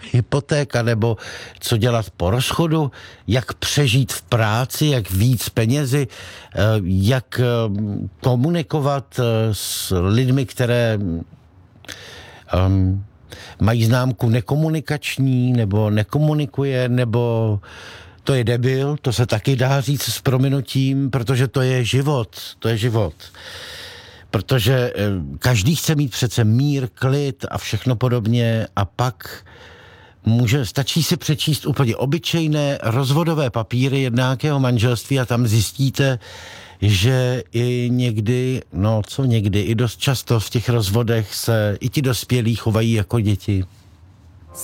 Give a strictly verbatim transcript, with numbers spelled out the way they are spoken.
hypotéka, nebo co dělat po rozchodu, jak přežít v práci, jak víc penězi, jak komunikovat s lidmi, které um, mají známku nekomunikační, nebo nekomunikuje, nebo to je debil, to se taky dá říct s prominutím, protože to je život, to je život. Protože každý chce mít přece mír, klid a všechno podobně a pak může, stačí si přečíst úplně obyčejné rozvodové papíry jednákého manželství a tam zjistíte, že i někdy, no co někdy, i dost často v těch rozvodech se i ti dospělí chovají jako děti.